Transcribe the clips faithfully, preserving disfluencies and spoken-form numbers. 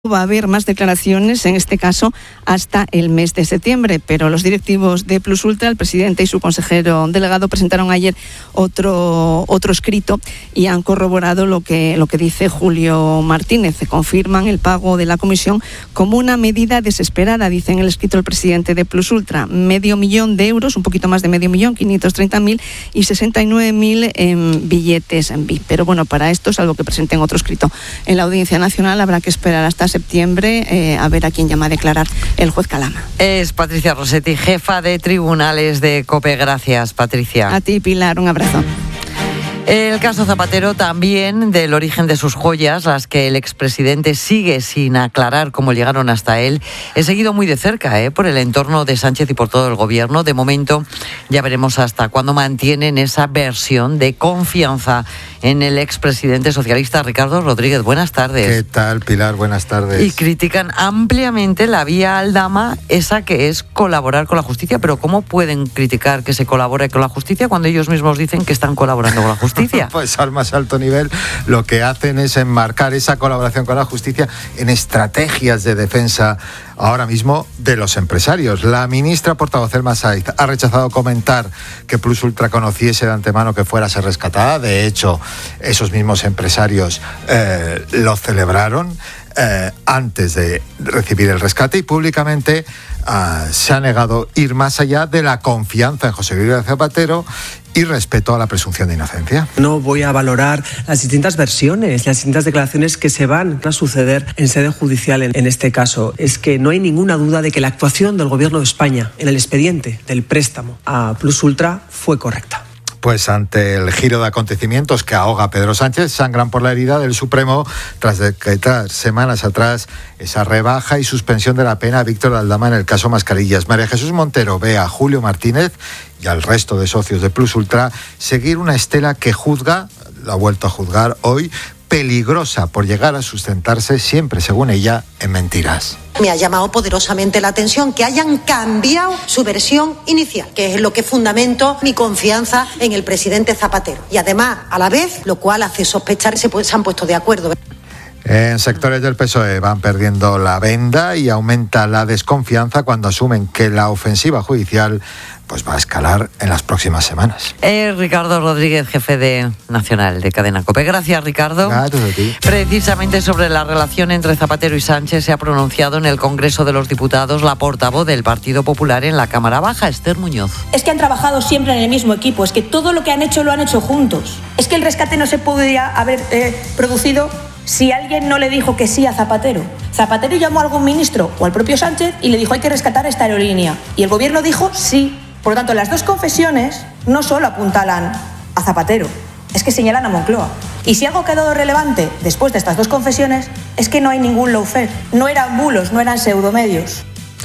Va a haber más declaraciones, en este caso hasta el mes de septiembre, pero los directivos de Plus Ultra, el presidente y su consejero delegado, presentaron ayer otro otro escrito y han corroborado lo que lo que dice Julio Martínez. Confirman el pago de la comisión como una medida desesperada, dice en el escrito el presidente de Plus Ultra. Medio millón de euros, un poquito más de medio millón, quinientos treinta mil y sesenta y nueve mil en billetes en V I P. Pero bueno, para esto, salvo que presenten otro escrito en la Audiencia Nacional, habrá que esperar hasta septiembre eh, a ver a quién llama a declarar el juez Calama. Es Patricia Rossetti, jefa de tribunales de COPE. Gracias, Patricia. A ti, Pilar, un abrazo. El caso Zapatero también, del origen de sus joyas, las que el expresidente sigue sin aclarar cómo llegaron hasta él, he seguido muy de cerca ¿eh? por el entorno de Sánchez y por todo el gobierno. De momento ya veremos hasta cuándo mantienen esa versión de confianza en el expresidente socialista Ricardo Rodríguez. Buenas tardes. ¿Qué tal, Pilar? Buenas tardes. Y critican ampliamente la vía Aldama, esa que es colaborar con la justicia. Pero ¿cómo pueden criticar que se colabore con la justicia cuando ellos mismos dicen que están colaborando con la justicia? Pues al más alto nivel lo que hacen es enmarcar esa colaboración con la justicia en estrategias de defensa ahora mismo de los empresarios. La ministra portavoz Elma Saiz ha rechazado comentar que Plus Ultra conociese de antemano que fuera a ser rescatada. De hecho, esos mismos empresarios eh, lo celebraron eh, antes de recibir el rescate y públicamente Uh, se ha negado ir más allá de la confianza en José Luis Zapatero y respeto a la presunción de inocencia. No voy a valorar las distintas versiones, las distintas declaraciones que se van a suceder en sede judicial en, en este caso. Es que no hay ninguna duda de que la actuación del Gobierno de España en el expediente del préstamo a Plus Ultra fue correcta. Pues ante el giro de acontecimientos que ahoga a Pedro Sánchez, sangran por la herida del Supremo tras decretar semanas atrás esa rebaja y suspensión de la pena a Víctor Aldama en el caso Mascarillas. María Jesús Montero ve a Julio Martínez y al resto de socios de Plus Ultra seguir una estela que juzga, la ha vuelto a juzgar hoy, peligrosa por llegar a sustentarse siempre, según ella, en mentiras. Me ha llamado poderosamente la atención que hayan cambiado su versión inicial, que es lo que fundamento mi confianza en el presidente Zapatero. Y además, a la vez, lo cual hace sospechar que se, se han puesto de acuerdo. En sectores del P S O E van perdiendo la venda y aumenta la desconfianza cuando asumen que la ofensiva judicial pues va a escalar en las próximas semanas. Eh, Ricardo Rodríguez, jefe de Nacional de Cadena COPE. Gracias, Ricardo. Gracias a ti. Precisamente sobre la relación entre Zapatero y Sánchez se ha pronunciado en el Congreso de los Diputados la portavoz del Partido Popular en la Cámara Baja, Esther Muñoz. Es que han trabajado siempre en el mismo equipo, es que todo lo que han hecho lo han hecho juntos. Es que el rescate no se podría haber eh, producido si alguien no le dijo que sí a Zapatero. Zapatero llamó a algún ministro o al propio Sánchez y le dijo hay que rescatar esta aerolínea. Y el gobierno dijo sí. Por lo tanto, las dos confesiones no solo apuntalan a Zapatero, es que señalan a Moncloa. Y si algo ha quedado relevante después de estas dos confesiones es que no hay ningún lawfare. No eran bulos, no eran pseudomedios.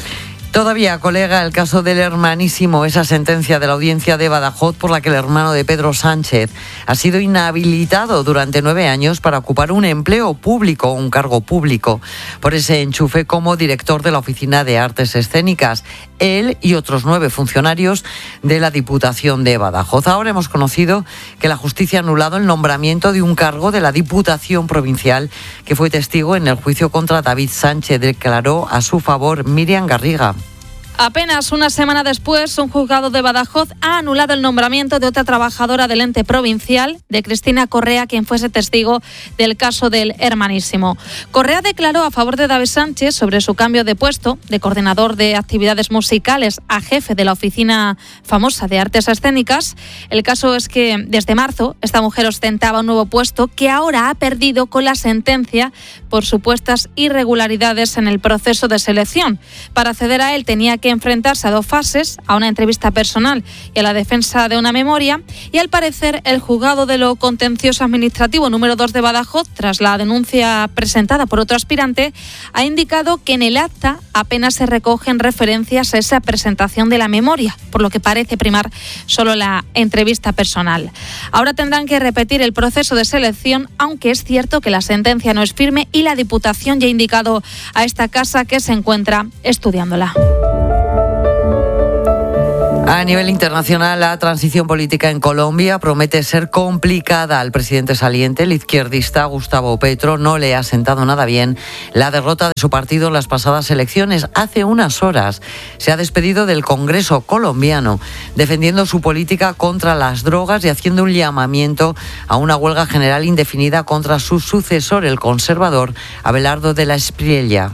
Todavía colega el caso del hermanísimo, esa sentencia de la audiencia de Badajoz por la que el hermano de Pedro Sánchez ha sido inhabilitado durante nueve años para ocupar un empleo público, un cargo público, por ese enchufe como director de la Oficina de Artes Escénicas. Él y otros nueve funcionarios de la Diputación de Badajoz. Ahora hemos conocido que la justicia ha anulado el nombramiento de un cargo de la Diputación Provincial que fue testigo en el juicio contra David Sánchez. Declaró a su favor Miriam Garriga. Apenas una semana después, un juzgado de Badajoz ha anulado el nombramiento de otra trabajadora del ente provincial, de Cristina Correa, quien fuese testigo del caso del hermanísimo. Correa declaró a favor de David Sánchez sobre su cambio de puesto, de coordinador de actividades musicales a jefe de la oficina famosa de artes escénicas. El caso es que desde marzo esta mujer ostentaba un nuevo puesto que ahora ha perdido con la sentencia por supuestas irregularidades en el proceso de selección. Para acceder a él tenía que enfrentarse a dos fases, a una entrevista personal y a la defensa de una memoria, y al parecer el juzgado de lo contencioso administrativo número dos de Badajoz, tras la denuncia presentada por otro aspirante, ha indicado que en el acta apenas se recogen referencias a esa presentación de la memoria, por lo que parece primar solo la entrevista personal. Ahora tendrán que repetir el proceso de selección, aunque es cierto que la sentencia no es firme y la Diputación ya ha indicado a esta casa que se encuentra estudiándola. A nivel internacional, la transición política en Colombia promete ser complicada. Al presidente saliente, el izquierdista Gustavo Petro, no le ha sentado nada bien la derrota de su partido en las pasadas elecciones. Hace unas horas se ha despedido del Congreso colombiano, defendiendo su política contra las drogas y haciendo un llamamiento a una huelga general indefinida contra su sucesor, el conservador Abelardo de la Espriella.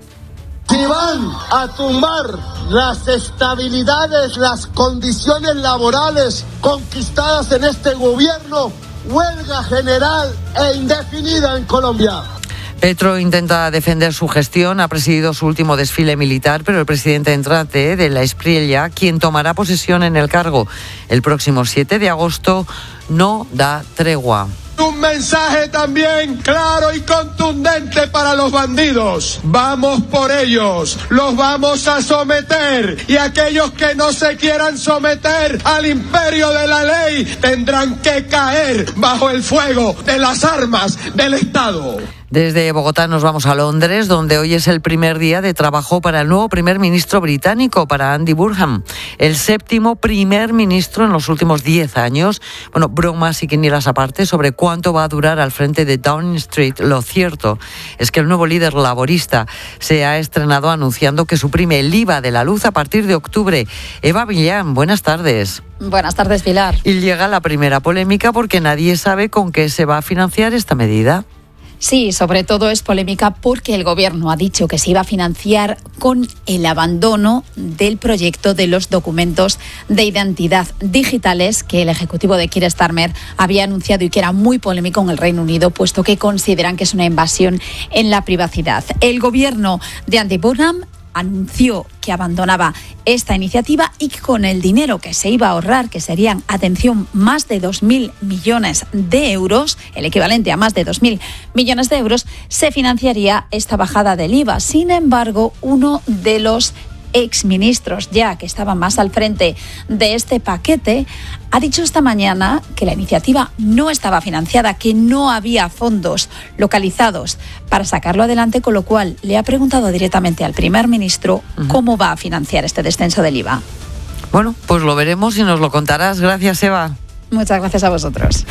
Si van a tumbar las estabilidades, las condiciones laborales conquistadas en este gobierno, huelga general e indefinida en Colombia. Petro intenta defender su gestión, ha presidido su último desfile militar, pero el presidente entrante de la Espriella, quien tomará posesión en el cargo el próximo siete de agosto, no da tregua. Un mensaje también claro y contundente para los bandidos. Vamos por ellos, los vamos a someter, y aquellos que no se quieran someter al imperio de la ley tendrán que caer bajo el fuego de las armas del Estado. Desde Bogotá nos vamos a Londres, donde hoy es el primer día de trabajo para el nuevo primer ministro británico, para Andy Burnham, el séptimo primer ministro en los últimos diez años. Bueno, bromas y quinielas aparte sobre cuánto va a durar al frente de Downing Street. Lo cierto es que el nuevo líder laborista se ha estrenado anunciando que suprime el I V A de la luz a partir de octubre. Eva Villán, buenas tardes. Buenas tardes, Pilar. Y llega la primera polémica porque nadie sabe con qué se va a financiar esta medida. Sí, sobre todo es polémica porque el Gobierno ha dicho que se iba a financiar con el abandono del proyecto de los documentos de identidad digitales que el Ejecutivo de Keir Starmer había anunciado y que era muy polémico en el Reino Unido, puesto que consideran que es una invasión en la privacidad. El Gobierno de Andy Burnham anunció que abandonaba esta iniciativa y que con el dinero que se iba a ahorrar, que serían, atención, más de dos mil millones de euros, el equivalente a más de dos mil millones de euros, se financiaría esta bajada del I V A. Sin embargo, uno de los exministros ya que estaban más al frente de este paquete ha dicho esta mañana que la iniciativa no estaba financiada, que no había fondos localizados para sacarlo adelante, con lo cual le ha preguntado directamente al primer ministro uh-huh. cómo va a financiar este descenso del I V A. Bueno, pues lo veremos y nos lo contarás. Gracias, Eva. Muchas gracias a vosotros.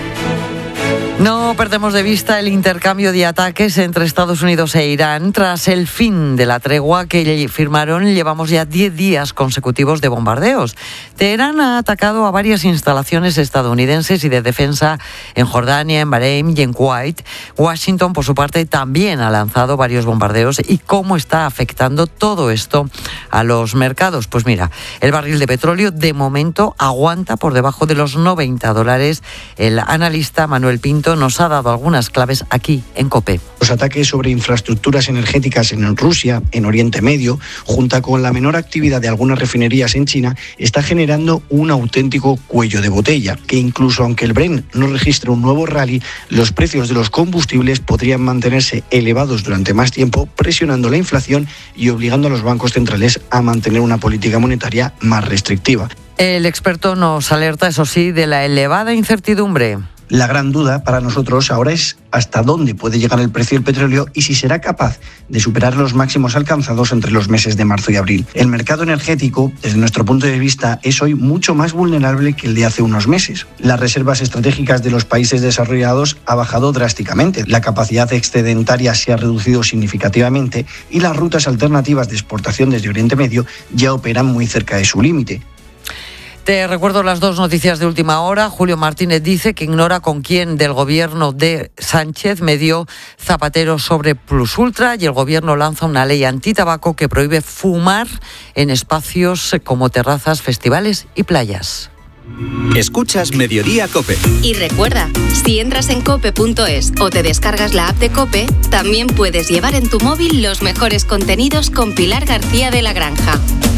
No perdemos de vista el intercambio de ataques entre Estados Unidos e Irán tras el fin de la tregua que firmaron. Llevamos ya diez días consecutivos de bombardeos. Teherán ha atacado a varias instalaciones estadounidenses y de defensa en Jordania, en Bahrein y en Kuwait. Washington, por su parte, también ha lanzado varios bombardeos. ¿Y cómo está afectando todo esto a los mercados? Pues mira, el barril de petróleo de momento aguanta por debajo de los noventa dólares. El analista Manuel Pinto nos ha dado algunas claves aquí en COPE. Los ataques sobre infraestructuras energéticas en Rusia, en Oriente Medio, junto con la menor actividad de algunas refinerías en China, está generando un auténtico cuello de botella, que incluso aunque el Brent no registre un nuevo rally, los precios de los combustibles podrían mantenerse elevados durante más tiempo, presionando la inflación y obligando a los bancos centrales a mantener una política monetaria más restrictiva. El experto nos alerta, eso sí, de la elevada incertidumbre. La gran duda para nosotros ahora es hasta dónde puede llegar el precio del petróleo y si será capaz de superar los máximos alcanzados entre los meses de marzo y abril. El mercado energético, desde nuestro punto de vista, es hoy mucho más vulnerable que el de hace unos meses. Las reservas estratégicas de los países desarrollados ha bajado drásticamente, la capacidad excedentaria se ha reducido significativamente y las rutas alternativas de exportación desde Oriente Medio ya operan muy cerca de su límite. Te recuerdo las dos noticias de última hora. Julio Martínez dice que ignora con quién del gobierno de Sánchez medió Zapatero sobre Plus Ultra, y el gobierno lanza una ley antitabaco que prohíbe fumar en espacios como terrazas, festivales y playas. Escuchas Mediodía COPE. Y recuerda, si entras en cope punto es o te descargas la app de COPE, también puedes llevar en tu móvil los mejores contenidos con Pilar García de la Granja.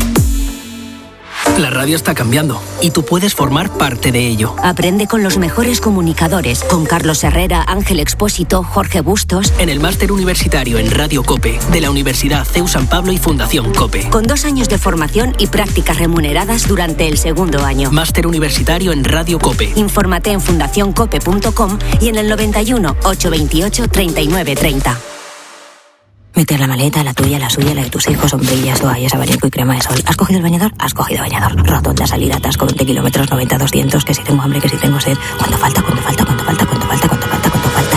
La radio está cambiando y tú puedes formar parte de ello. Aprende con los mejores comunicadores, con Carlos Herrera, Ángel Expósito, Jorge Bustos. En el máster universitario en Radio COPE de la Universidad C E U San Pablo y Fundación COPE. Con dos años de formación y prácticas remuneradas durante el segundo año. Máster universitario en Radio COPE. Infórmate en fundación cope punto com y en el noventa y uno, ochocientos veintiocho, treinta y nueve treinta. Meter la maleta, la tuya, la suya, la de tus hijos, sombrillas, toallas, abanico y crema de sol. ¿Has cogido el bañador? Has cogido bañador. Rotonda, salida, atasco, veinte kilómetros, noventa, doscientos, que si tengo hambre, que si tengo sed. ¿Cuánto falta, cuánto falta, cuánto falta, cuánto falta, cuánto falta, cuánto falta?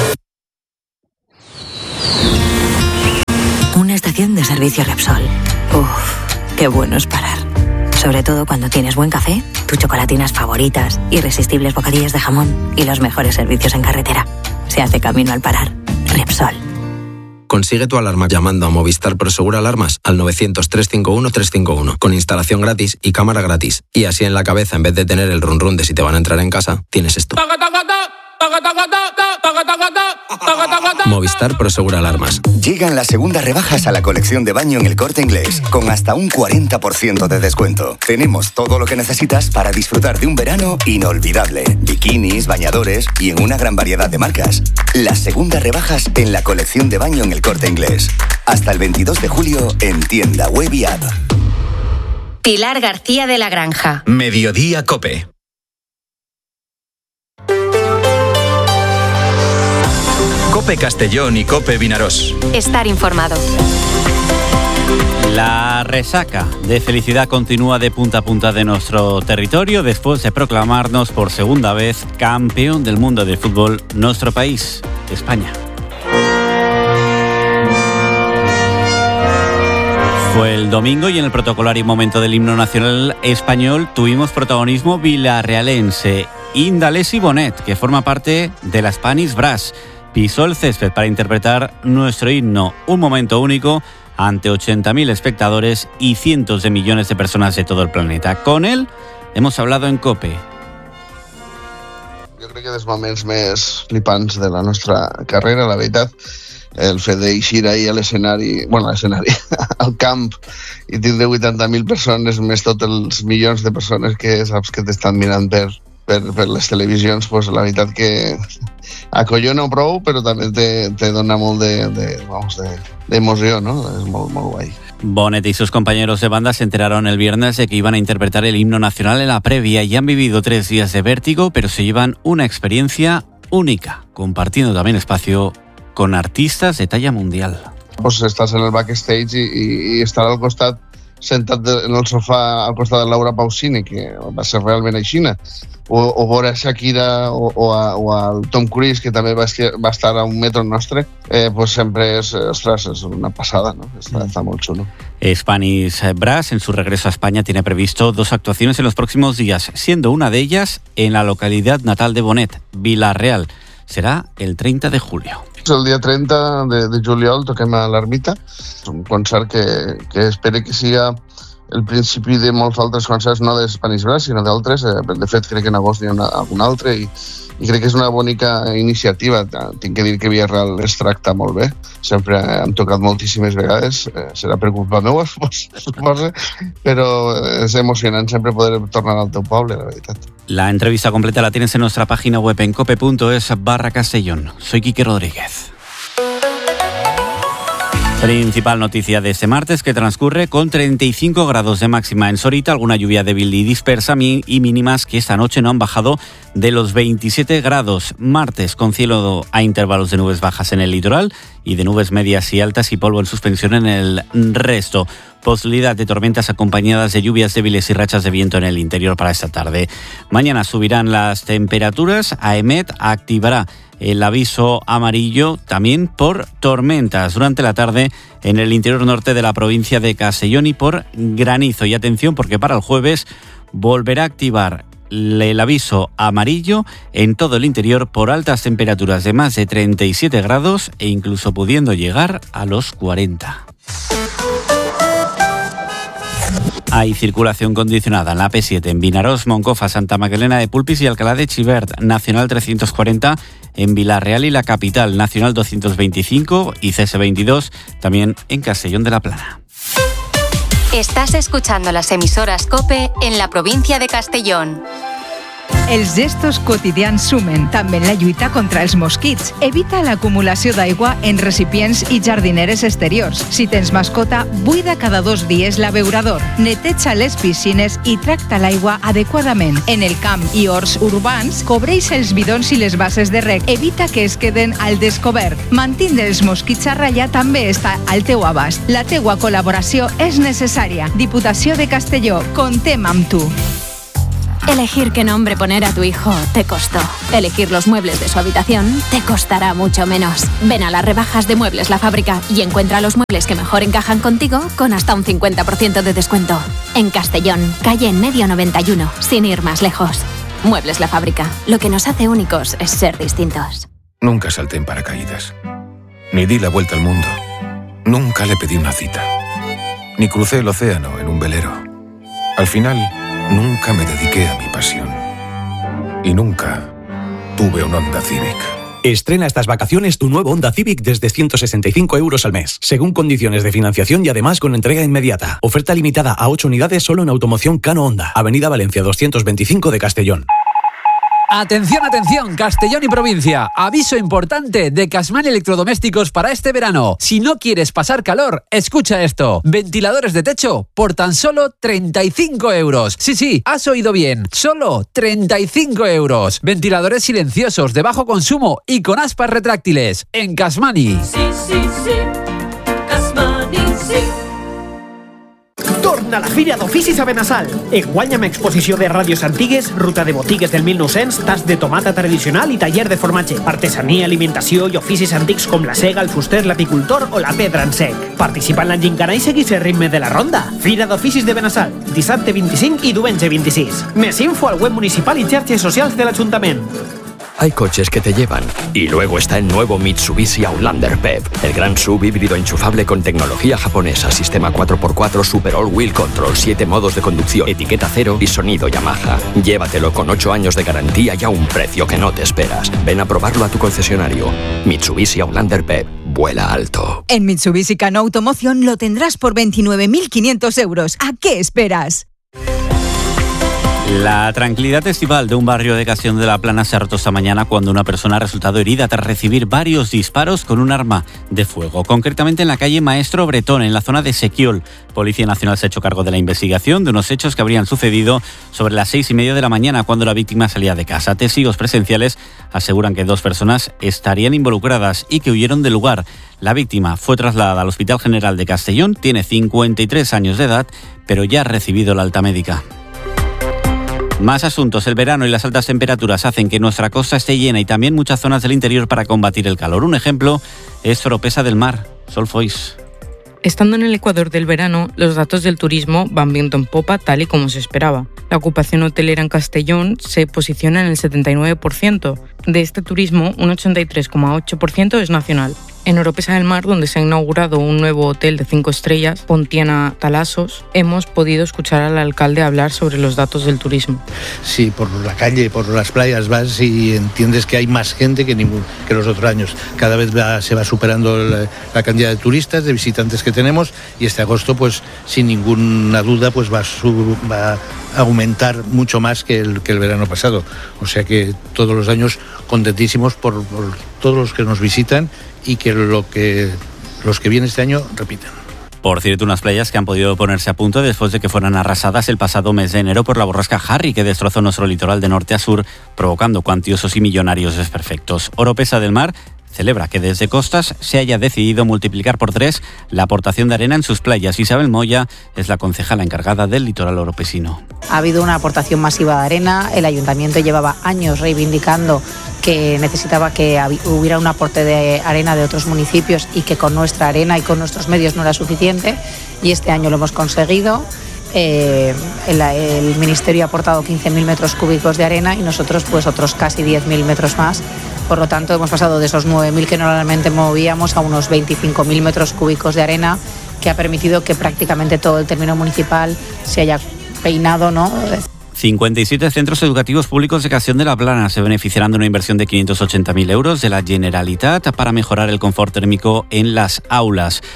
Y... Una estación de servicio Repsol. Uf, qué bueno es parar. Sobre todo cuando tienes buen café, tus chocolatinas favoritas, irresistibles bocadillos de jamón y los mejores servicios en carretera. Se hace camino al parar. Repsol. Consigue tu alarma llamando a Movistar Prosegur Alarmas al novecientos, trescientos cincuenta y uno, trescientos cincuenta y uno con instalación gratis y cámara gratis. Y así en la cabeza, en vez de tener el run run de si te van a entrar en casa, tienes esto. Movistar Prosegur Alarmas. Llegan las segundas rebajas a la colección de baño en El Corte Inglés, con hasta un cuarenta por ciento de descuento. Tenemos todo lo que necesitas para disfrutar de un verano inolvidable. Bikinis, bañadores y en una gran variedad de marcas. Las segundas rebajas en la colección de baño en El Corte Inglés. Hasta el veintidós de julio en tienda web y app. Pilar García de la Granja. Mediodía Cope. Cope Castellón y Cope Vinarós. Estar informado. La resaca de felicidad continúa de punta a punta de nuestro territorio después de proclamarnos por segunda vez campeón del mundo de fútbol nuestro país, España. Fue el domingo y en el protocolario momento del himno nacional español tuvimos protagonismo vilarrealense. Indalesi Bonet, que forma parte de la Spanish Brass, pisó el césped para interpretar nuestro himno, un momento único ante ochenta mil espectadores y cientos de millones de personas de todo el planeta. Con él hemos hablado en COPE. Jo crec que dels moments més flipants de la nostra carrera, la veritat, el fet d'eixir ahir a l'escenari, bueno, a l'escenari, al camp, i tindre vuitanta mil persones, més tots els milions de persones que saps que t'estan mirant per, per, per les televisions, pues la veritat que acollona prou, però també te, te dona molt de, de, vamos, de, d'emoció, ¿no? És molt, molt guai. Bonet y sus compañeros de banda se enteraron el viernes de que iban a interpretar el himno nacional en la previa y han vivido tres días de vértigo, pero se llevan una experiencia única, compartiendo también espacio con artistas de talla mundial. Pues estàs en el backstage i, i, i estar al costat, sentat en el sofà al costat de Laura Pausini, que va ser realment aixina, o, o veure a Shakira o, o, a, o al Tom Cruise, que també va, va estar a un metro nostre, eh, pues sempre és, ostres, és una passada, ¿no? Està, está molt xulo. Spanish Brass, en su regreso a España, tiene previsto dos actuaciones en los próximos días, siendo una de ellas en la localidad natal de Bonet, Vila-real. Será el treinta de julio. El dia trenta de, de juliol toquem a l'Ermita, un concert que, que espero que siga el principi de molts altres concerts, no de Spanish Brass, sinó d'altres. De fet, crec que en agost n'hi ha una, algun altre i, i crec que és una bonica iniciativa. Tinc que dir que Villarreal es tracta molt bé. Sempre hem tocat moltíssimes vegades. Serà per culpa meva, suposo, però és emocionant sempre poder tornar al teu poble, la veritat. La entrevista completa la tienes en nuestra página web en cope.es barra Castellón. Soy Quique Rodríguez. Principal noticia de este martes, que transcurre con treinta y cinco grados de máxima en Sorita, alguna lluvia débil y dispersa y mínimas que esta noche no han bajado de los veintisiete grados. Martes con cielo a intervalos de nubes bajas en el litoral y de nubes medias y altas y polvo en suspensión en el resto. Posibilidad de tormentas acompañadas de lluvias débiles y rachas de viento en el interior para esta tarde. Mañana subirán las temperaturas. AEMET activará el aviso amarillo también por tormentas durante la tarde en el interior norte de la provincia de Castellón y por granizo. Y atención, porque para el jueves volverá a activar el aviso amarillo en todo el interior por altas temperaturas de más de treinta y siete grados e incluso pudiendo llegar a los cuarenta. Hay circulación condicionada en la A P siete en Vinarós, Moncofa, Santa Magdalena de Pulpis y Alcalá de Xivert, Nacional trescientos cuarenta en Vila-real y la capital, Nacional doscientos veinticinco y C S veintidós también en Castellón de la Plana. Estás escuchando las emisoras COPE en la provincia de Castellón. Els gestos quotidians sumen, també en la lluita contra els mosquits. Evita l'acumulació d'aigua en recipients i jardineres exteriors. Si tens mascota, buida cada dos dies l'abeurador. Neteja les piscines i tracta l'aigua adequadament. En el camp i horts urbans, cobreix els bidons i les bases de reg. Evita que es queden al descobert. Mantindre els mosquits a ratlla també està al teu abast. La teua col·laboració és necessària. Diputació de Castelló, contem amb tu. Elegir qué nombre poner a tu hijo te costó. Elegir los muebles de su habitación te costará mucho menos. Ven a las rebajas de Muebles La Fábrica y encuentra los muebles que mejor encajan contigo con hasta un cincuenta por ciento de descuento. En Castellón, calle En Medio noventa y uno, sin ir más lejos. Muebles La Fábrica. Lo que nos hace únicos es ser distintos. Nunca salté en paracaídas. Ni di la vuelta al mundo. Nunca le pedí una cita. Ni crucé el océano en un velero. Al final, nunca me dediqué a mi pasión. Y nunca tuve un Honda Civic. Estrena estas vacaciones tu nuevo Honda Civic desde ciento sesenta y cinco euros al mes, según condiciones de financiación y además con entrega inmediata. Oferta limitada a ocho unidades solo en Automoción Cano Honda, Avenida Valencia doscientos veinticinco de Castellón. Atención, atención, Castellón y provincia. Aviso importante de Casman Electrodomésticos para este verano. Si no quieres pasar calor, escucha esto. Ventiladores de techo por tan solo treinta y cinco euros. Sí, sí, has oído bien. Solo treinta y cinco euros. Ventiladores silenciosos de bajo consumo y con aspas retráctiles. En Casmani. Sí, sí, sí. Casmani, sí. Torna a la Fira d'Oficis a Benassal. Enguany amb exposició de ràdios antigues, ruta de botigues del mil nou-cents, tas de tomata tradicional i taller de formatge, artesania, alimentació i oficis antics com la sega, el fuster, l'apicultor o la pedra en sec. Participa en la gincana i seguís el ritme de la ronda. Fira d'Oficis de Benassal, dissabte vint-i-cinc i diumenge vint-i-sis. Més info al web municipal i xarxes socials de l'Ajuntament. Hay coches que te llevan. Y luego está el nuevo Mitsubishi Outlander P E V, el gran sub híbrido enchufable con tecnología japonesa, sistema cuatro por cuatro Super All Wheel Control, siete modos de conducción, etiqueta cero y sonido Yamaha. Llévatelo con ocho años de garantía y a un precio que no te esperas. Ven a probarlo a tu concesionario. Mitsubishi Outlander P E V. Vuela alto. En Mitsubishi Cano Automoción lo tendrás por veintinueve mil quinientos euros. ¿A qué esperas? La tranquilidad estival de un barrio de Castellón de la Plana se ha roto esta mañana cuando una persona ha resultado herida tras recibir varios disparos con un arma de fuego, concretamente en la calle Maestro Bretón, en la zona de Sequiol. Policía Nacional se ha hecho cargo de la investigación de unos hechos que habrían sucedido sobre las seis y media de la mañana cuando la víctima salía de casa. Testigos presenciales aseguran que dos personas estarían involucradas y que huyeron del lugar. La víctima fue trasladada al Hospital General de Castellón, tiene cincuenta y tres años de edad, pero ya ha recibido la alta médica. Más asuntos. El verano y las altas temperaturas hacen que nuestra costa esté llena y también muchas zonas del interior para combatir el calor. Un ejemplo es Oropesa del Mar. Sol Foix. Estando en el ecuador del verano, los datos del turismo van viento en popa tal y como se esperaba. La ocupación hotelera en Castellón se posiciona en el setenta y nueve por ciento. De este turismo, un ochenta y tres coma ocho por ciento es nacional. En Oropesa del Mar, donde se ha inaugurado un nuevo hotel de cinco estrellas, Pontiana Talasos, hemos podido escuchar al alcalde hablar sobre los datos del turismo. Sí, por la calle, por las playas vas y entiendes que hay más gente que, ningún, que los otros años. Cada vez va, se va superando la, la cantidad de turistas, de visitantes que tenemos, y este agosto, pues sin ninguna duda, pues va a, sub, va a aumentar mucho más que el, que el verano pasado. O sea que todos los años contentísimos por, por todos los que nos visitan y que, lo que los que vienen este año repiten. Por cierto, unas playas que han podido ponerse a punto después de que fueran arrasadas el pasado mes de enero por la borrasca Harry, que destrozó nuestro litoral de norte a sur, provocando cuantiosos y millonarios desperfectos. Oropesa del Mar celebra que desde Costas se haya decidido multiplicar por tres la aportación de arena en sus playas. Isabel Moya es la concejala encargada del litoral oropesino. Ha habido una aportación masiva de arena. El ayuntamiento llevaba años reivindicando que necesitaba que hubiera un aporte de arena de otros municipios y que con nuestra arena y con nuestros medios no era suficiente, y este año lo hemos conseguido. Eh, el, el Ministerio ha aportado quince mil metros cúbicos de arena y nosotros pues otros casi diez mil metros más. Por lo tanto, hemos pasado de esos nueve mil que normalmente movíamos a unos veinticinco mil metros cúbicos de arena, que ha permitido que prácticamente todo el término municipal se haya peinado, ¿no? cincuenta y siete centros educativos públicos de Castellón de la Plana se beneficiarán de una inversión de quinientos ochenta mil euros de la Generalitat para mejorar el confort térmico en las aulas.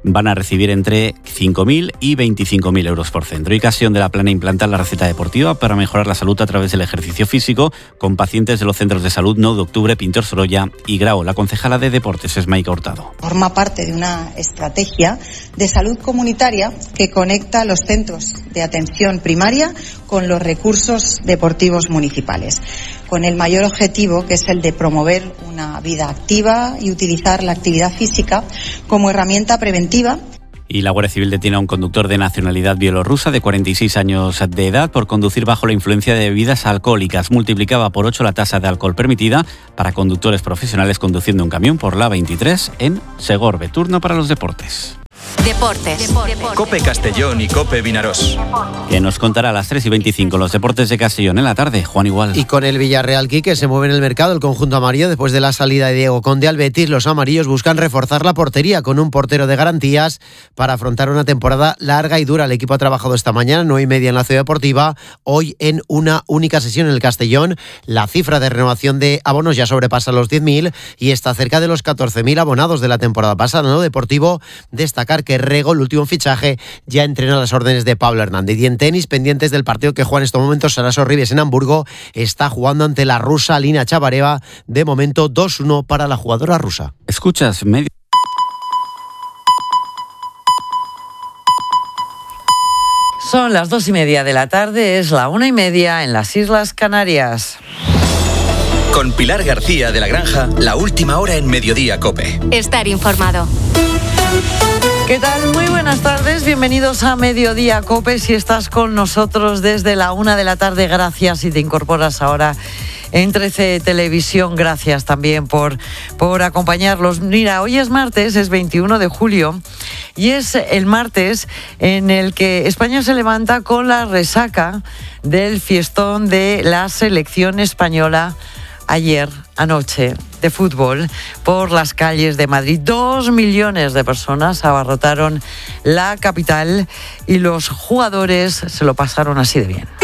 van a recibir entre cinco mil y veinticinco mil euros por centro. Y Castellón de la Plana implanta la receta deportiva para mejorar la salud a través del ejercicio físico con pacientes de los centros de salud nueve de octubre, Pintor Sorolla y Grao. La concejala de Deportes es Maika Hurtado. Forma parte de una estrategia de salud comunitaria que conecta los centros de atención primaria con los recursos deportivos municipales, con el mayor objetivo, que es el de promover una vida activa y utilizar la actividad física como herramienta preventiva. Y la Guardia Civil detiene a un conductor de nacionalidad bielorrusa de cuarenta y seis años de edad por conducir bajo la influencia de bebidas alcohólicas. Multiplicaba por ocho la tasa de alcohol permitida para conductores profesionales conduciendo un camión por la veintitrés en Segorbe. Turno para los deportes. Deportes. Cope Castellón y Cope Vinarós. Que nos contará a las tres y veinticinco los deportes de Castellón en la tarde. Juan Igual. Y con el Villarreal, que se mueve en el mercado el conjunto amarillo después de la salida de Diego Conde al Betis. Los amarillos buscan reforzar la portería con un portero de garantías para afrontar una temporada larga y dura. El equipo ha trabajado esta mañana, nueve y media en la Ciudad Deportiva, hoy en una única sesión en el Castellón. La cifra de renovación de abonos ya sobrepasa los diez mil y está cerca de los catorce mil abonados de la temporada pasada. En lo deportivo, destacar que Rego, el último fichaje, ya entrena las órdenes de Pablo Hernández. Y en tenis, pendientes del partido que juega en estos momentos Sara Sorribes en Hamburgo, está jugando ante la rusa Alina Chabareva. De momento dos uno para la jugadora rusa. Escuchas medio. Son las dos y media de la tarde, es la una y media en las Islas Canarias. Con Pilar García de la Granja, la última hora en Mediodía Cope. Estar informado. ¿Qué tal? Muy buenas tardes, bienvenidos a Mediodía Cope. Si estás con nosotros desde la una de la tarde, gracias. Si te incorporas ahora en trece Televisión, gracias también por, por acompañarlos. Mira, hoy es martes, es veintiuno de julio, y es el martes en el que España se levanta con la resaca del fiestón de la selección española ayer, anoche, de fútbol por las calles de Madrid. Dos millones de personas abarrotaron la capital y los jugadores se lo pasaron así de bien.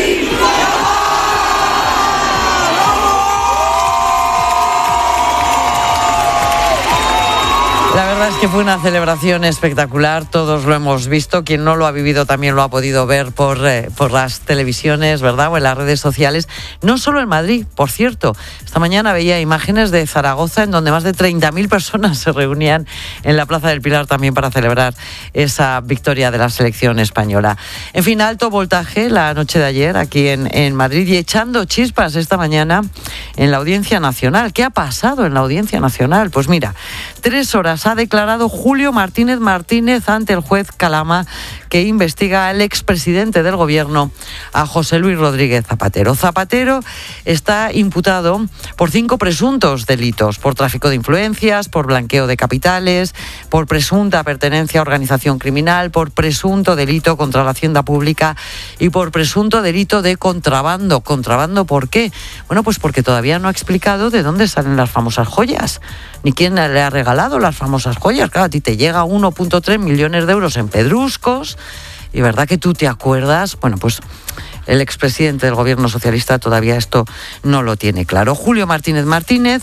La verdad es que fue una celebración espectacular, todos lo hemos visto, quien no lo ha vivido también lo ha podido ver por, eh, por las televisiones, ¿verdad?, o en las redes sociales, no solo en Madrid, por cierto. Esta mañana veía imágenes de Zaragoza en donde más de treinta mil personas se reunían en la Plaza del Pilar también para celebrar esa victoria de la selección española. En fin, alto voltaje la noche de ayer aquí en, en Madrid y echando chispas esta mañana en la Audiencia Nacional. ¿Qué ha pasado en la Audiencia Nacional? Pues mira, tres horas ha declarado Julio Martínez Martínez ante el juez Calama, que investiga al expresidente del gobierno, a José Luis Rodríguez Zapatero. Zapatero está imputado por cinco presuntos delitos: por tráfico de influencias, por blanqueo de capitales, por presunta pertenencia a organización criminal, por presunto delito contra la hacienda pública y por presunto delito de contrabando. ¿Contrabando por qué? Bueno, pues porque todavía no ha explicado de dónde salen las famosas joyas, ni quién le ha regalado las famosas joyas. Claro, a ti te llega uno punto tres millones de euros en pedruscos, y verdad que tú te acuerdas. Bueno, pues el expresidente del gobierno socialista todavía esto no lo tiene claro. Julio Martínez Martínez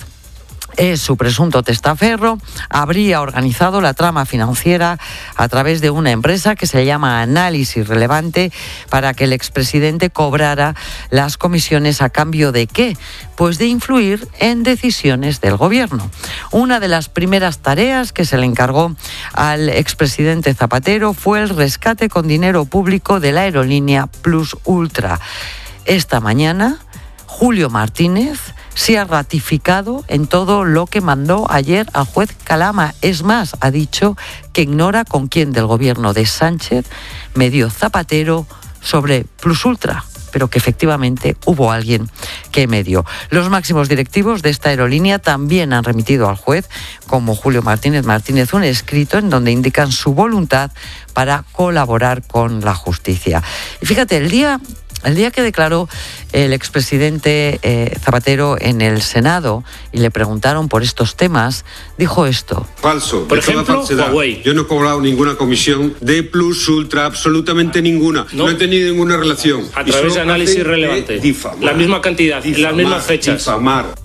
es su presunto testaferro, habría organizado la trama financiera a través de una empresa que se llama Análisis Relevante para que el expresidente cobrara las comisiones. ¿A cambio de qué? Pues de influir en decisiones del gobierno. Una de las primeras tareas que se le encargó al expresidente Zapatero fue el rescate con dinero público de la aerolínea Plus Ultra. Esta mañana, Julio Martínez se ha ratificado en todo lo que mandó ayer al juez Calama. Es más, ha dicho que ignora con quién del gobierno de Sánchez medió Zapatero sobre Plus Ultra, pero que efectivamente hubo alguien que medió. Los máximos directivos de esta aerolínea también han remitido al juez, como Julio Martínez Martínez, un escrito en donde indican su voluntad para colaborar con la justicia. Y fíjate, el día... El día que declaró el expresidente eh, Zapatero en el Senado y le preguntaron por estos temas, dijo esto. Falso. Por de toda ejemplo, falsedad. Huawei. Yo no he cobrado ninguna comisión de Plus Ultra, absolutamente ninguna. No, no he tenido ninguna relación. A través de Análisis Relevante. Difamar, la misma cantidad, difamar, las mismas fechas. Difamar.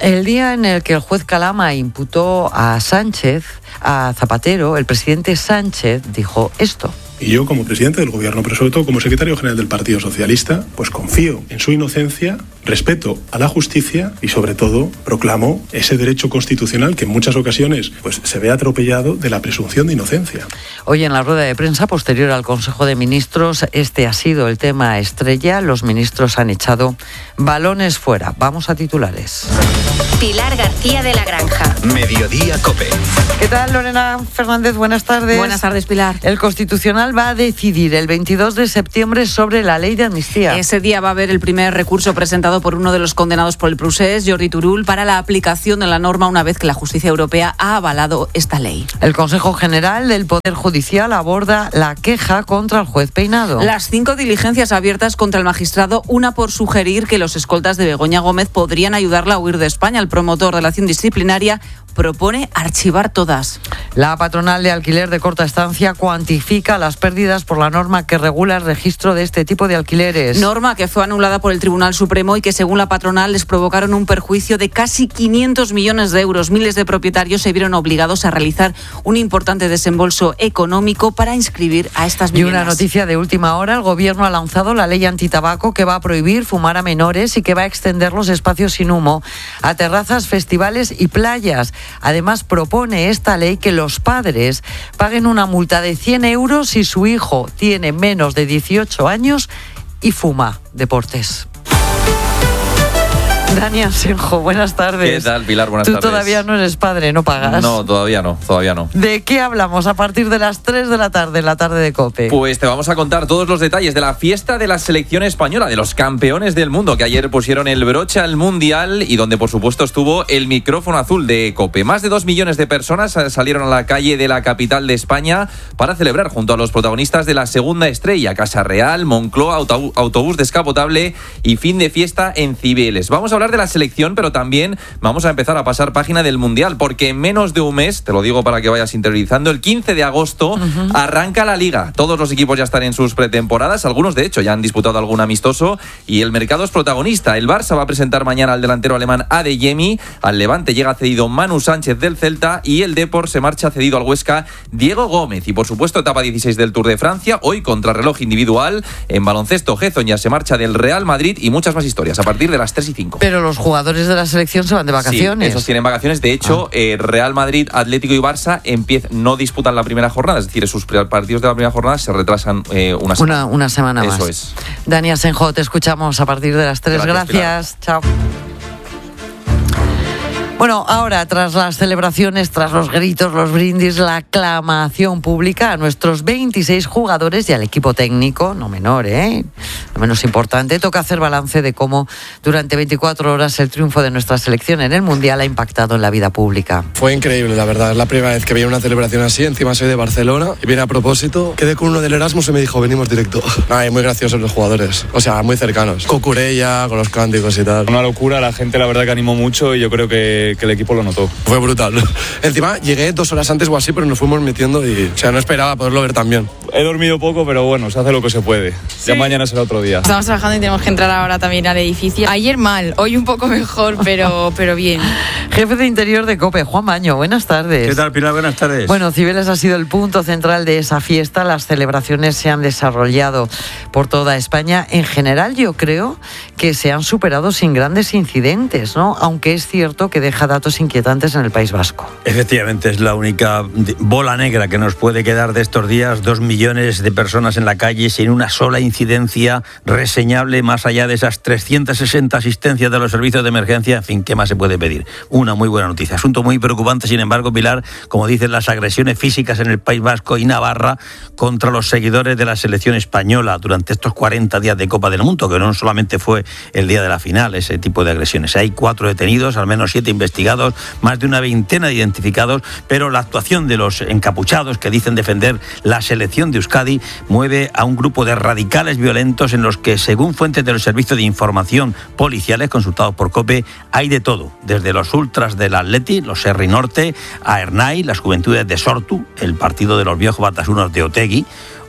El día en el que el juez Calama imputó a Sánchez, a Zapatero, el presidente Sánchez dijo esto. Y yo, como presidente del gobierno, pero sobre todo como secretario general del Partido Socialista, pues confío en su inocencia, respeto a la justicia y, sobre todo, proclamo ese derecho constitucional que en muchas ocasiones pues, se ve atropellado de la presunción de inocencia. Hoy en la rueda de prensa posterior al Consejo de Ministros, este ha sido el tema estrella. Los ministros han echado balones fuera. Vamos a titulares. Pilar García de la Granja. Mediodía COPE. ¿Qué tal, Lorena Fernández? Buenas tardes. Buenas tardes, Pilar. El Constitucional va a decidir el veintidós de septiembre sobre la ley de amnistía. Ese día va a haber el primer recurso presentado por uno de los condenados por el procés, Jordi Turull, para la aplicación de la norma una vez que la justicia europea ha avalado esta ley. El Consejo General del Poder Judicial aborda la queja contra el juez Peinado. Las cinco diligencias abiertas contra el magistrado, una por sugerir que los escoltas de Begoña Gómez podrían ayudarla a huir de España. El promotor de la acción disciplinaria propone archivar todas. La patronal de alquiler de corta estancia cuantifica las pérdidas por la norma que regula el registro de este tipo de alquileres. Norma que fue anulada por el Tribunal Supremo y que, según la patronal, les provocaron un perjuicio de casi quinientos millones de euros. Miles de propietarios se vieron obligados a realizar un importante desembolso económico para inscribir a estas viviendas. Y una noticia de última hora: el Gobierno ha lanzado la ley antitabaco que va a prohibir fumar a menores y que va a extender los espacios sin humo a terrazas, festivales y playas. Además, propone esta ley que los padres paguen una multa de cien euros si su hijo tiene menos de dieciocho años y fuma. Deportes. Dani Asenjo, buenas tardes. ¿Qué tal, Pilar? Buenas Tú tardes. Tú todavía no eres padre, no pagas. No, todavía no, todavía no. ¿De qué hablamos a partir de las tres de la tarde, en la tarde de COPE? Pues te vamos a contar todos los detalles de la fiesta de la selección española, de los campeones del mundo, que ayer pusieron el broche al Mundial y donde, por supuesto, estuvo el micrófono azul de COPE. Más de dos millones de personas salieron a la calle de la capital de España para celebrar junto a los protagonistas de la segunda estrella, Casa Real, Moncloa, autobús descapotable y fin de fiesta en Cibeles. Vamos a hablar de la selección, pero también vamos a empezar a pasar página del Mundial, porque en menos de un mes, te lo digo para que vayas interiorizando, el quince de agosto uh-huh. arranca la Liga. Todos los equipos ya están en sus pretemporadas, algunos de hecho ya han disputado algún amistoso y el mercado es protagonista. El Barça va a presentar mañana al delantero alemán Adeyemi, al Levante llega cedido Manu Sánchez del Celta y el Depor se marcha cedido al Huesca Diego Gómez. Y por supuesto, etapa dieciséis del Tour de Francia, hoy contrarreloj individual. En baloncesto, Gezon ya se marcha del Real Madrid y muchas más historias a partir de las tres y cinco. Pero los jugadores de la selección se van de vacaciones. Sí, esos tienen vacaciones. De hecho, ah. eh, Real Madrid, Atlético y Barça empiezan, no disputan la primera jornada, es decir, sus partidos de la primera jornada se retrasan eh, una semana. Una, una semana más. Eso es. Dani Asenjo, te escuchamos a partir de las tres. Gracias. Gracias. Chao. Bueno, ahora, tras las celebraciones, tras los gritos, los brindis, la aclamación pública a nuestros veintiséis jugadores y al equipo técnico, no menor, ¿eh? No menos importante, toca hacer balance de cómo durante veinticuatro horas el triunfo de nuestra selección en el Mundial ha impactado en la vida pública. Fue increíble, la verdad. Es la primera vez que veía una celebración así. Encima soy de Barcelona y viene a propósito. Quedé con uno del Erasmus y me dijo, venimos directo. Ay, muy graciosos los jugadores. O sea, muy cercanos. Con Cucurella, con los cánticos y tal. Una locura, la gente la verdad que animó mucho y yo creo que, que el equipo lo notó. Fue brutal. Encima llegué dos horas antes o así, pero nos fuimos metiendo y, o sea, no esperaba poderlo ver tan bien. He dormido poco, pero bueno, se hace lo que se puede. Sí. Ya mañana será otro día. Estamos trabajando y tenemos que entrar ahora también al edificio. Ayer mal, hoy un poco mejor, pero, pero bien. Jefe de Interior de COPE, Juan Baño, buenas tardes. ¿Qué tal, Pilar? Buenas tardes. Bueno, Cibeles ha sido el punto central de esa fiesta. Las celebraciones se han desarrollado por toda España. En general, yo creo que se han superado sin grandes incidentes, ¿no? Aunque es cierto que deja datos inquietantes en el País Vasco. Efectivamente, es la única bola negra que nos puede quedar de estos días. Dos millones de personas en la calle sin una sola incidencia reseñable, más allá de esas trescientas sesenta asistencias de los servicios de emergencia. En fin, ¿qué más se puede pedir? Una muy buena noticia. Asunto muy preocupante, sin embargo, Pilar, como dicen, las agresiones físicas en el País Vasco y Navarra contra los seguidores de la selección española durante estos cuarenta días de Copa del Mundo, que no solamente fue el día de la final, ese tipo de agresiones. Hay cuatro detenidos, al menos siete investigados, más de una veintena de identificados, pero la actuación de los encapuchados que dicen defender la selección de Euskadi mueve a un grupo de radicales violentos en los que, según fuentes del Servicio de Información policiales consultados por COPE, hay de todo, desde los ultras del Atleti, los Serri Norte, a Ernai, las juventudes de Sortu, el partido de los viejos batasunos de Otegi,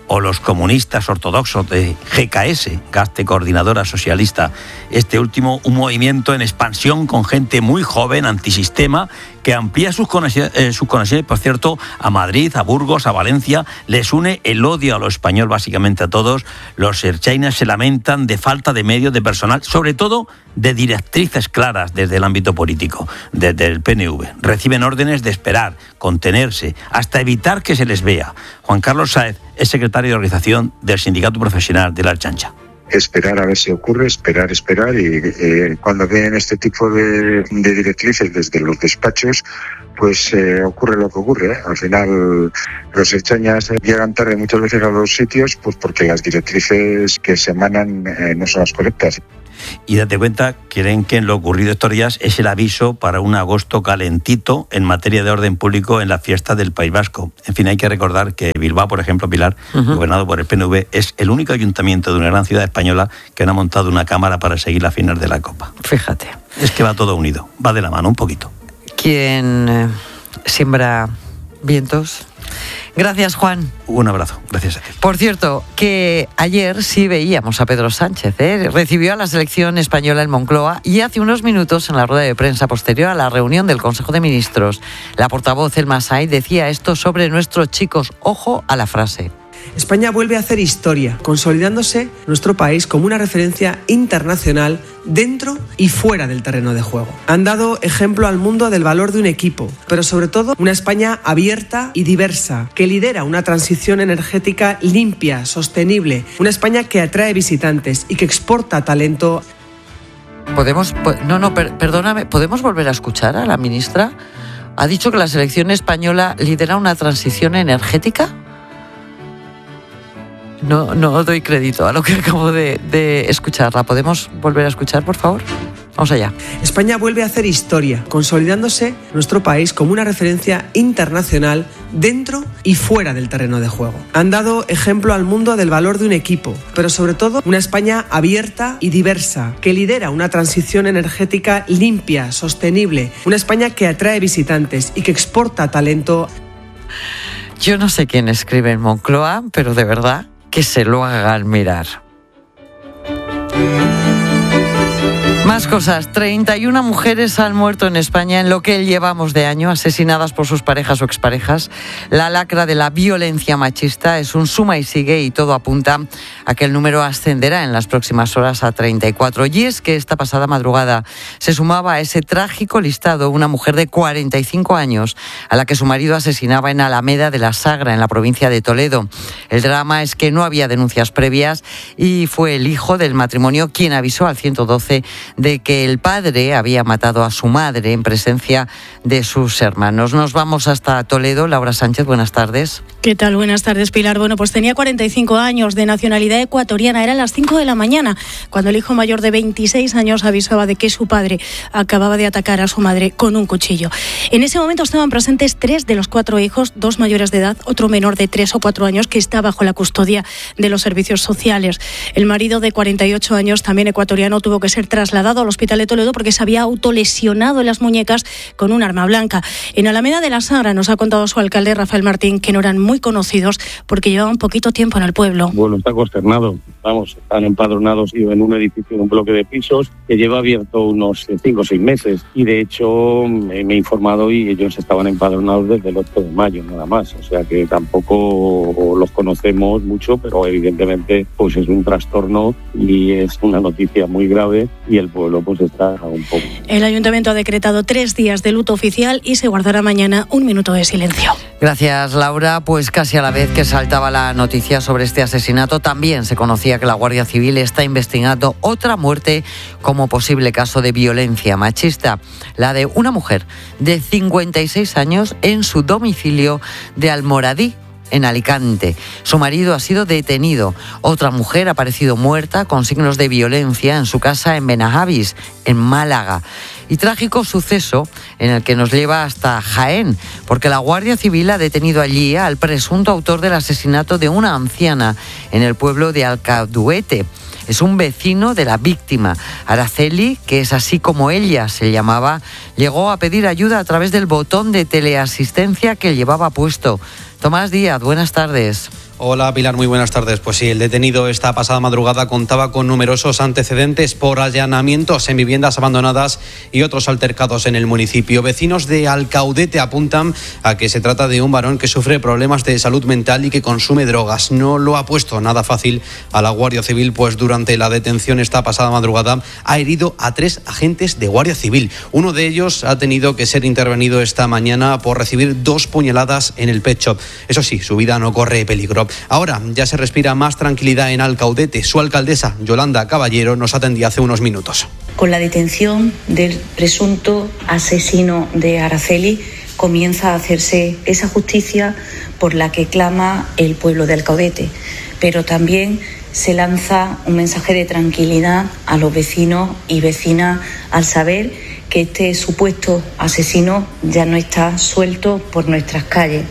o los comunistas ortodoxos de G K S, Gazte Coordinadora Socialista. Este último, un movimiento en expansión con gente muy joven, antisistema, que amplía sus conexiones, eh, sus conexiones, por cierto, a Madrid, a Burgos, a Valencia. Les une el odio a lo español, básicamente a todos. Los erchainas se lamentan de falta de medios, de personal, sobre todo de directrices claras desde el ámbito político, desde el P N V. Reciben órdenes de esperar, contenerse, hasta evitar que se les vea. Juan Carlos Sáez es secretario de organización del Sindicato Profesional de la Ertzaintza. Esperar a ver si ocurre, esperar, esperar y eh, cuando vienen este tipo de, de directrices desde los despachos, pues eh, ocurre lo que ocurre, ¿eh? Al final los ertzainas llegan tarde muchas veces a los sitios pues porque las directrices que se emanan eh, no son las correctas. Y date cuenta, creen que en lo ocurrido estos días es el aviso para un agosto calentito en materia de orden público en la fiesta del País Vasco. En fin, hay que recordar que Bilbao, por ejemplo, Pilar, uh-huh. gobernado por el P N V, es el único ayuntamiento de una gran ciudad española que no ha montado una cámara para seguir la final de la Copa. Fíjate. Es que va todo unido, va de la mano un poquito. Quien eh, siembra vientos. Gracias, Juan. Un abrazo, gracias a ti. Por cierto, que ayer sí veíamos a Pedro Sánchez, ¿eh? Recibió a la selección española en Moncloa y hace unos minutos en la rueda de prensa posterior a la reunión del Consejo de Ministros, la portavoz Elma Said decía esto sobre nuestros chicos. Ojo a la frase. España vuelve a hacer historia, consolidándose nuestro país como una referencia internacional dentro y fuera del terreno de juego. Han dado ejemplo al mundo del valor de un equipo, pero sobre todo una España abierta y diversa, que lidera una transición energética limpia, sostenible, una España que atrae visitantes y que exporta talento. Podemos, no, no, per, perdóname, ¿podemos volver a escuchar a la ministra? ¿Ha dicho que la selección española lidera una transición energética? No, no doy crédito a lo que acabo de, de escuchar. ¿La podemos volver a escuchar, por favor? Vamos allá. España vuelve a hacer historia, consolidándose nuestro país como una referencia internacional dentro y fuera del terreno de juego. Han dado ejemplo al mundo del valor de un equipo, pero sobre todo una España abierta y diversa, que lidera una transición energética limpia, sostenible, una España que atrae visitantes y que exporta talento. Yo no sé quién escribe en Moncloa, pero de verdad que se lo hagan mirar. Más cosas. treinta y una mujeres han muerto en España en lo que llevamos de año, asesinadas por sus parejas o exparejas. La lacra de la violencia machista es un suma y sigue y todo apunta a que el número ascenderá en las próximas horas a treinta y cuatro. Y es que esta pasada madrugada se sumaba a ese trágico listado una mujer de cuarenta y cinco años a la que su marido asesinaba en Alameda de la Sagra, en la provincia de Toledo. El drama es que no había denuncias previas y fue el hijo del matrimonio quien avisó al ciento doce de que el padre había matado a su madre en presencia de sus hermanos. Nos vamos hasta Toledo. Laura Sánchez, buenas tardes. ¿Qué tal? Buenas tardes, Pilar. Bueno, pues tenía cuarenta y cinco años, de nacionalidad ecuatoriana. Eran las cinco de la mañana cuando el hijo mayor de veintiséis años avisaba de que su padre acababa de atacar a su madre con un cuchillo. En ese momento estaban presentes tres de los cuatro hijos, dos mayores de edad, otro menor de tres o cuatro años que está bajo la custodia de los servicios sociales. El marido de cuarenta y ocho años, también ecuatoriano, tuvo que ser trasladado al hospital de Toledo porque se había autolesionado en las muñecas con un arma blanca. En Alameda de la Sagra, nos ha contado su alcalde, Rafael Martín, que no eran muy conocidos porque llevaban poquito tiempo en el pueblo. Bueno, está consternado. Vamos, están empadronados en un edificio, en un bloque de pisos que lleva abierto unos cinco o seis meses. Y de hecho me he informado y ellos estaban empadronados desde el ocho de mayo, nada más. O sea que tampoco los conocemos mucho, pero evidentemente pues es un trastorno y es una noticia muy grave y el pueblo pues está un poco. El ayuntamiento ha decretado tres días de luto oficial y se guardará mañana un minuto de silencio. Gracias, Laura. Pues casi a la vez que saltaba la noticia sobre este asesinato, también se conocía que la Guardia Civil está investigando otra muerte como posible caso de violencia machista, la de una mujer de cincuenta y seis años en su domicilio de Almoradí, en Alicante. Su marido ha sido detenido. Otra mujer ha aparecido muerta con signos de violencia en su casa en Benahavis, en Málaga. Y trágico suceso en el que nos lleva hasta Jaén, porque la Guardia Civil ha detenido allí al presunto autor del asesinato de una anciana en el pueblo de Alcaduete. Es un vecino de la víctima. Araceli, que es así como ella se llamaba, llegó a pedir ayuda a través del botón de teleasistencia que llevaba puesto. Tomás Díaz, buenas tardes. Hola Pilar, muy buenas tardes. Pues sí, el detenido esta pasada madrugada contaba con numerosos antecedentes por allanamientos en viviendas abandonadas y otros altercados en el municipio. Vecinos de Alcaudete apuntan a que se trata de un varón que sufre problemas de salud mental y que consume drogas. No lo ha puesto nada fácil a la Guardia Civil, pues durante la detención esta pasada madrugada ha herido a tres agentes de Guardia Civil. Uno de ellos ha tenido que ser intervenido esta mañana por recibir dos puñaladas en el pecho. Eso sí, su vida no corre peligro. Ahora ya se respira más tranquilidad en Alcaudete. Su alcaldesa, Yolanda Caballero, nos atendía hace unos minutos. Con la detención del presunto asesino de Araceli, comienza a hacerse esa justicia por la que clama el pueblo de Alcaudete, pero también se lanza un mensaje de tranquilidad a los vecinos y vecinas al saber que este supuesto asesino ya no está suelto por nuestras calles.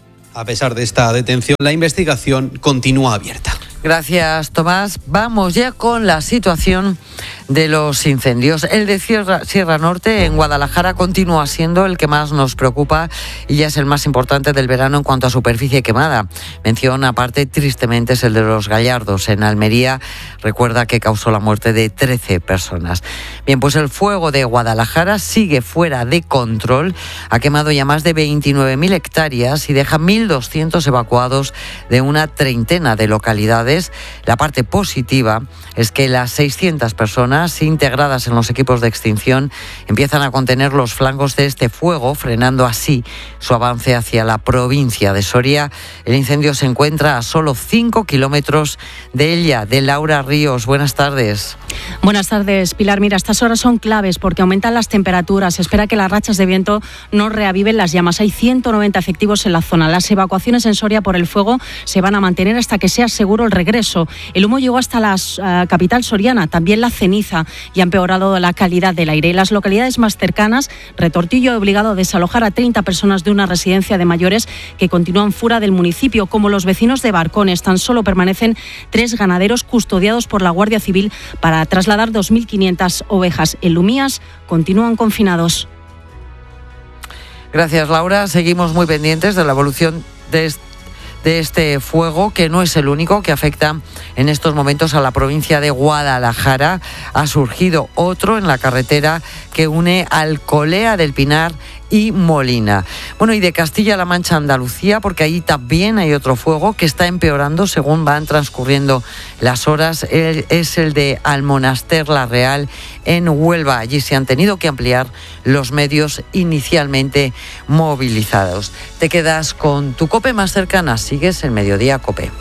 A pesar de esta detención, la investigación continúa abierta. Gracias, Tomás. Vamos ya con la situación de los incendios. El de Sierra, Sierra Norte, en Guadalajara, continúa siendo el que más nos preocupa y ya es el más importante del verano en cuanto a superficie quemada. Mención aparte, tristemente, es el de Los Gallardos, en Almería. Recuerda que causó la muerte de trece personas. Bien, pues el fuego de Guadalajara sigue fuera de control. Ha quemado ya más de veintinueve mil hectáreas y deja mil doscientos evacuados de una treintena de localidades. La parte positiva es que las seiscientas personas integradas en los equipos de extinción empiezan a contener los flancos de este fuego, frenando así su avance hacia la provincia de Soria. El incendio se encuentra a solo cinco kilómetros de ella. De Laura Ríos, buenas tardes. Buenas tardes, Pilar. Mira, estas horas son claves porque aumentan las temperaturas. Se espera que las rachas de viento no reaviven las llamas. Hay ciento noventa efectivos en la zona. Las evacuaciones en Soria por el fuego se van a mantener hasta que sea seguro el regreso. El humo llegó hasta la uh, capital soriana, también la ceniza, y ha empeorado la calidad del aire. En las localidades más cercanas, Retortillo ha obligado a desalojar a treinta personas de una residencia de mayores que continúan fuera del municipio. Como los vecinos de Barcones, tan solo permanecen tres ganaderos custodiados por la Guardia Civil para trasladar dos mil quinientas ovejas. En Lumías continúan confinados. Gracias, Laura. Seguimos muy pendientes de la evolución de este de este fuego, que no es el único que afecta en estos momentos a la provincia de Guadalajara. Ha surgido otro en la carretera que une Alcolea del Pinar y Molina. Bueno, y de Castilla-La Mancha a Andalucía, porque ahí también hay otro fuego que está empeorando según van transcurriendo las horas. El, es el de Almonaster la Real en Huelva. Allí se han tenido que ampliar los medios inicialmente movilizados. Te quedas con tu COPE más cercana. Sigues el Mediodía COPE.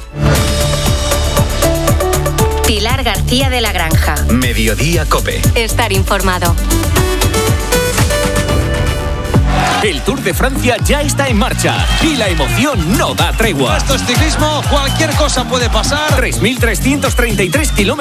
Pilar García de la Granja. Mediodía COPE. Estar informado. El Tour de Francia ya está en marcha y la emoción no da tregua. Esto es ciclismo, cualquier cosa puede pasar. tres mil trescientos treinta y tres kilómetros.